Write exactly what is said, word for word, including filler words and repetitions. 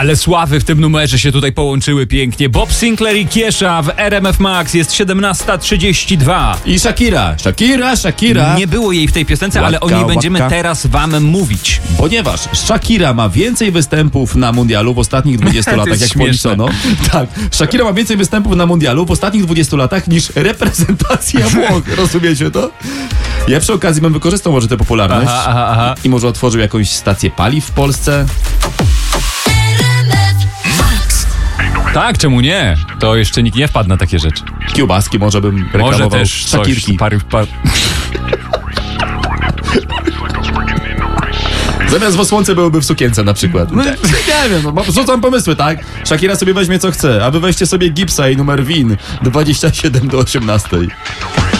Ale sławy w tym numerze się tutaj połączyły pięknie. Bob Sinclair i Kiesza w R M F Max. Jest siedemnasta trzydzieści dwa. I Shakira. Shakira, Shakira. Nie było jej w tej piosence, Łaka, ale o niej będziemy łaka. teraz wam mówić. Ponieważ Shakira ma więcej występów na mundialu w ostatnich dwudziestu To latach, jest jak śmieszne. policzyno. Tak, Shakira ma więcej występów na mundialu w ostatnich dwudziestu latach niż reprezentacja Włoch. Rozumiecie to? Ja przy okazji bym wykorzystał może tę popularność Aha, aha, aha. i może otworzył jakąś stację paliw w Polsce. Tak, czemu nie? To jeszcze nikt nie wpadł na takie rzeczy. Kiełbaski może bym reklamował. Może też coś, Shakirki. par, par... Zamiast w osłonce byłyby w sukience na przykład. No, nie wiem, no, bo rzucam pomysły, tak? Shakira sobie weźmie co chce, a wy weźcie sobie Gipsa i numer W I N dwadzieścia siedem do osiemnastej.